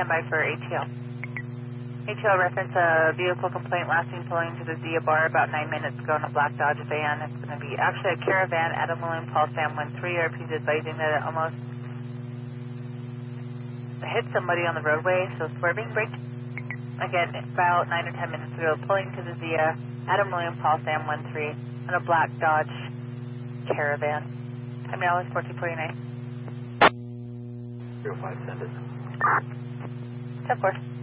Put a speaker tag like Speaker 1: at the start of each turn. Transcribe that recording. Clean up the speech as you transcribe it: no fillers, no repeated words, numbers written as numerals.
Speaker 1: stand by for ATL. ATL reference a vehicle complaint lasting pulling to the Zia bar about 9 minutes ago in a black Dodge van. It's going to be actually a Caravan, Adam William Paul Sam 13. RP's advising that it almost hit somebody on the roadway, so swerving brake. Again, about 9 or 10 minutes ago, pulling to the Zia, Adam William Paul Sam 13 in a black Dodge Caravan. Time now is 14:49.
Speaker 2: 05, send it.
Speaker 1: Of course.